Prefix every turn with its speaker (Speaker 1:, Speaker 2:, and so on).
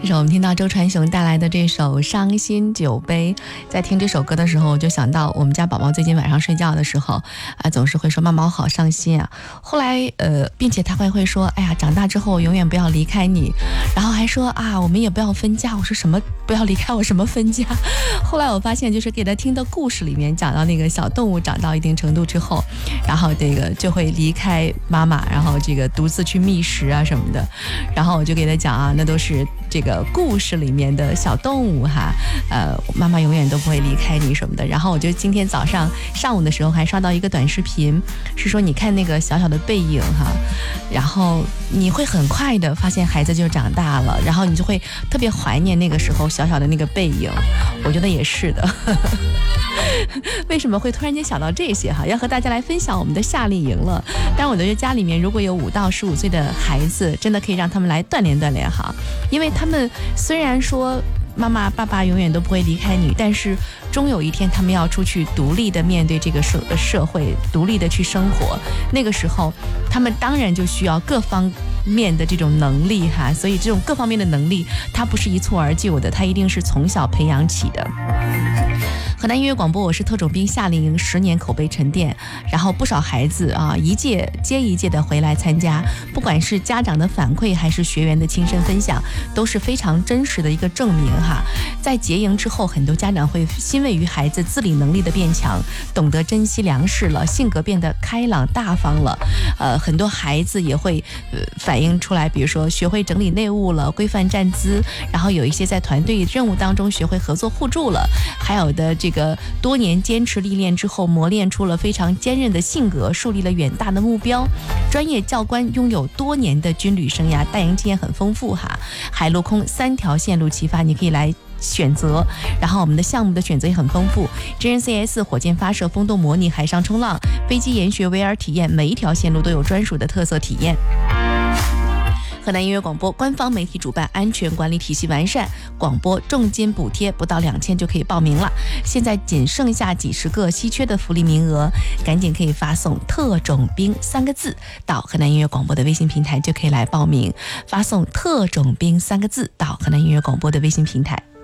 Speaker 1: 这首我们听到周传雄带来的这首《伤心酒杯》，在听这首歌的时候，我就想到我们家宝宝最近晚上睡觉的时候总是会说妈妈我好伤心啊。后来并且他会说哎呀长大之后我永远不要离开你，然后还说啊我们也不要分家。我说什么不要离开我，什么分家？后来我发现就是给他听的故事里面讲到那个小动物长到一定程度之后，然后这个就会离开妈妈，然后这个独自去觅食啊什么的。然后我就给他讲啊，那都是这个故事里面的小动物哈，妈妈永远都不会离开你什么的。然后我就今天上午的时候还刷到一个短视频，是说你看那个小小的背影哈，然后你会很快的发现孩子就长大了，然后你就会特别怀念那个时候小小的那个背影。我觉得也是的。为什么会突然间想到这些哈？要和大家来分享我们的夏令营了。但我觉得家里面如果有5到15岁的孩子，真的可以让他们来锻炼锻炼哈，因为他们虽然说妈妈爸爸永远都不会离开你，但是终有一天他们要出去独立的面对这个社会，独立的去生活。那个时候他们当然就需要各方面的这种能力哈，所以这种各方面的能力它不是一蹴而就的，它一定是从小培养起的。河南音乐广播，我是特种兵夏令营10年口碑沉淀，然后不少孩子啊一届接一届的回来参加，不管是家长的反馈还是学员的亲身分享，都是非常真实的一个证明哈。在结营之后，很多家长会欣慰于孩子自理能力的变强，懂得珍惜粮食了，性格变得开朗大方了。很多孩子也会反映出来，比如说学会整理内务了，规范站姿，然后有一些在团队任务当中学会合作互助了，还有的这个多年坚持历练之后，磨练出了非常坚韧的性格，树立了远大的目标。专业教官拥有多年的军旅生涯，带营经验很丰富哈。海陆空3条线路齐发，你可以来选择。然后我们的项目的选择也很丰富，真人 CS 火箭发射、风洞模拟、海上冲浪、飞机研学、VR 体验，每一条线路都有专属的特色体验。河南音乐广播官方媒体主办，安全管理体系完善，广播重金补贴不到2000就可以报名了。现在仅剩下几十个稀缺的福利名额，赶紧可以发送特种兵3个字到河南音乐广播的微信平台就可以来报名，发送特种兵3个字到河南音乐广播的微信平台。